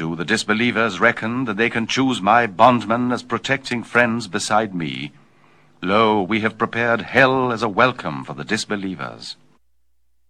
Do the disbelievers reckon that they can choose my bondmen as protecting friends beside me? Lo, we have prepared hell as a welcome for the disbelievers.